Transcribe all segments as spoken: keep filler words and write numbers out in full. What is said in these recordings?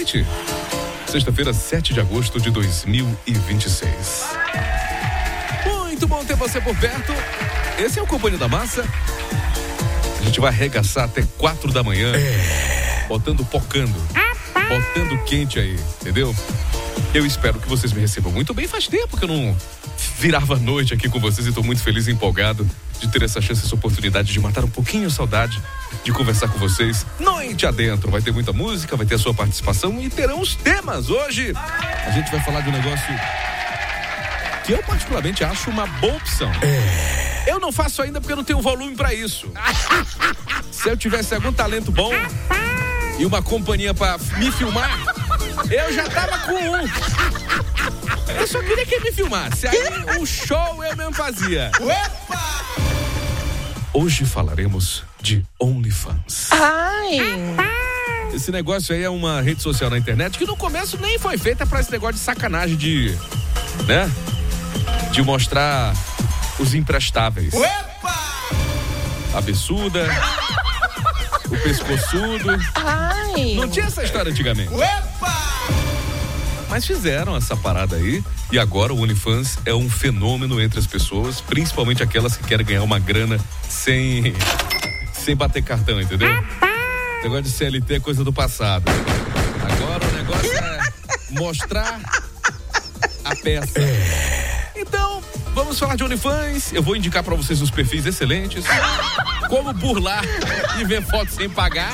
noite. Sexta-feira, sete de agosto de dois mil e vinte e seis. Muito bom ter você por perto. Esse é o Companhia da Massa. A gente vai arregaçar até quatro da manhã. É. Botando pocando. Botando quente aí, entendeu? Eu espero que vocês me recebam muito bem. Faz tempo que eu não virava a noite aqui com vocês e estou muito feliz e empolgado de ter essa chance, essa oportunidade de matar um pouquinho a saudade de conversar com vocês noite adentro. Vai ter muita música, vai ter a sua participação e terão os temas. Hoje a gente vai falar de um negócio que eu particularmente acho uma boa opção. É. Eu não faço ainda porque eu não tenho volume pra isso. Se eu tivesse algum talento bom e uma companhia pra me filmar, eu já tava com um. Eu só queria que ele me filmasse. Aí o show eu mesmo fazia. Opa! Hoje falaremos de OnlyFans. Ai! Esse negócio aí é uma rede social na internet que no começo nem foi feita pra esse negócio de sacanagem de, né? De mostrar os imprestáveis. Opa! A beçuda, o pescoçudo. Ai! Não tinha essa história antigamente. Opa! Mas fizeram essa parada aí e agora o OnlyFans é um fenômeno entre as pessoas, principalmente aquelas que querem ganhar uma grana sem, sem bater cartão, entendeu? O negócio de C L T é coisa do passado. Agora o negócio é mostrar a peça. Então, vamos falar de OnlyFans. Eu vou indicar pra vocês os perfis excelentes. Como burlar e ver fotos sem pagar.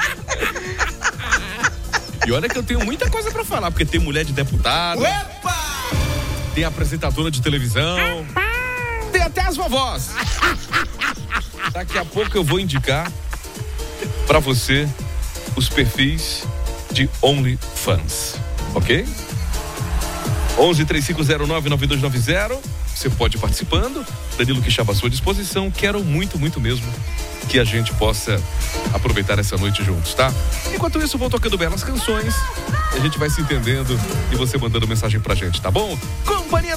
E olha que eu tenho muita coisa pra falar, porque tem mulher de deputado. Opa! Tem apresentadora de televisão. Tem até as vovós. Daqui a pouco eu vou indicar pra você os perfis de OnlyFans, ok? onze, três cinco zero nove, nove dois nove zero. Você pode ir participando. Danilo Quixaba à sua disposição. Quero muito, muito mesmo que a gente possa aproveitar essa noite juntos, tá? Enquanto isso, vou tocando belas canções. A gente vai se entendendo e você mandando mensagem pra gente, tá bom? Companhia